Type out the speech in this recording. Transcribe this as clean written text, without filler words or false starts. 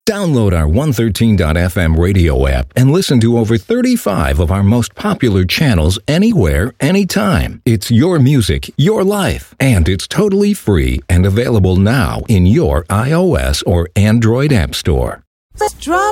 Download our 113.fm radio app and listen to over 35 of our most popular channels anywhere, anytime. It's your music, your life, and it's totally free and available now in your iOS or Android app store. Drop